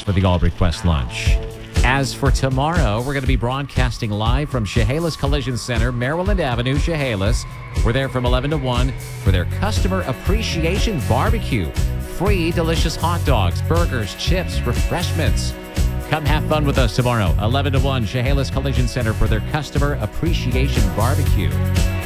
for the All Request Lunch. As for tomorrow, we're going to be broadcasting live from Chehalis Collision Center, Maryland Avenue, Chehalis. We're there from 11 to 1 for their Customer Appreciation Barbecue. Free delicious hot dogs, burgers, chips, refreshments. Come have fun with us tomorrow, 11 to 1, Chehalis Collision Center for their Customer Appreciation Barbecue.